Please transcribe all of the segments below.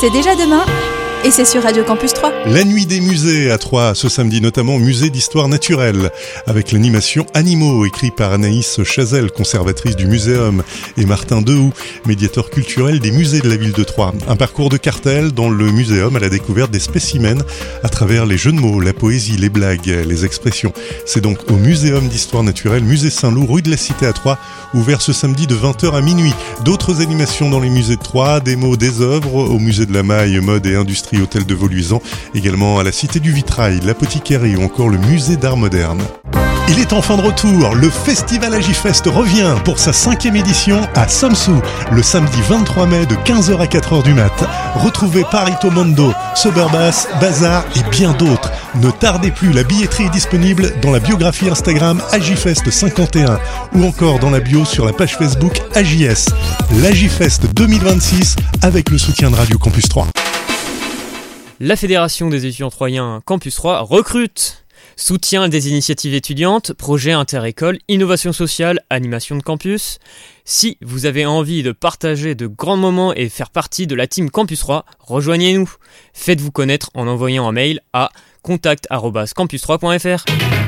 C'est déjà demain et c'est sur Radio Campus 3. La nuit des musées à Troyes, ce samedi notamment musée d'histoire naturelle, avec l'animation Animaux, écrit par Anaïs Chazelle, conservatrice du Muséum, et Martin Dehoux, médiateur culturel des musées de la ville de Troyes. Un parcours de cartel dans le Muséum à la découverte des spécimens à travers les jeux de mots, la poésie, les blagues, les expressions. C'est donc au Muséum d'histoire naturelle, musée Saint-Loup, rue de la Cité à Troyes, ouvert ce samedi de 20h à minuit. D'autres animations dans les musées de Troyes, des mots, des œuvres, au musée de la Maille, mode et industrie, hôtel de Vauluisant, également à la Cité du Vitrail, l'Apothicairie ou encore le musée d'art moderne. Il est enfin de retour, le Festival Agifest revient pour sa 5e édition à Samsou, le samedi 23 mai de 15h à 4h du mat. Retrouvez Parito Mondo, Soberbass, Bazar et bien d'autres. Ne tardez plus, la billetterie est disponible dans la biographie Instagram Agifest51 ou encore dans la bio sur la page Facebook AJS. L'Agifest 2026 avec le soutien de Radio Campus 3. La Fédération des étudiants troyens Campus 3 recrute. Soutien des initiatives étudiantes, projets inter-écoles, innovation sociale, animation de campus. Si vous avez envie de partager de grands moments et faire partie de la team Campus 3, rejoignez-nous. Faites-vous connaître en envoyant un mail à contact@campus3.fr.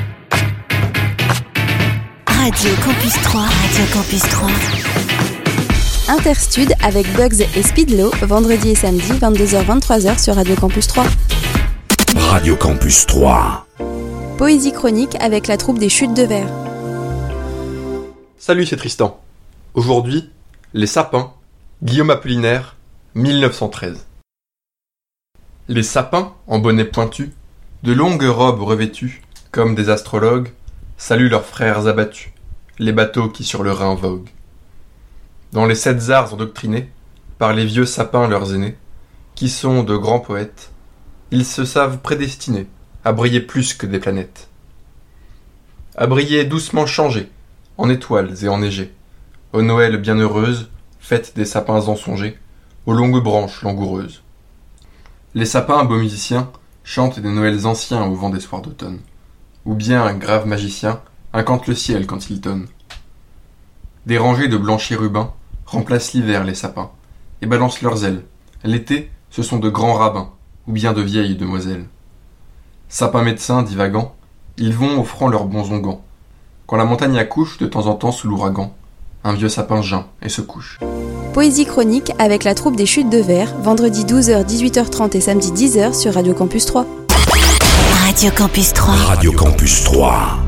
Radio Campus 3, Radio Campus 3. Interstude avec Bugs et Speedlo, vendredi et samedi, 22h-23h sur Radio Campus 3. Radio Campus 3. Poésie chronique avec la troupe des Chutes de Verre. Salut, c'est Tristan. Aujourd'hui, Les sapins, Guillaume Apollinaire, 1913. Les sapins, en bonnet pointu, de longues robes revêtues, comme des astrologues, saluent leurs frères abattus, les bateaux qui sur le Rhin voguent. Dans les 7 arts endoctrinés, par les vieux sapins leurs aînés, qui sont de grands poètes, ils se savent prédestinés à briller plus que des planètes. À briller doucement changés, en étoiles et enneigés, aux Noëls bienheureuses, fêtes des sapins ensongés, aux longues branches langoureuses. Les sapins, beaux musiciens, chantent des Noëls anciens au vent des soirs d'automne, ou bien un grave magicien incante le ciel quand il tonne. Des rangées de blancs chérubins remplacent l'hiver les sapins, et balancent leurs ailes. L'été, ce sont de grands rabbins, ou bien de vieilles demoiselles. Sapins médecins divagants, ils vont offrant leurs bons onguents. Quand la montagne accouche de temps en temps sous l'ouragan, un vieux sapin geint et se couche. Poésie chronique avec la troupe des Chutes de Verre, vendredi 12h, 18h30 et samedi 10h sur Radio Campus 3. Radio Campus 3. Radio Campus 3.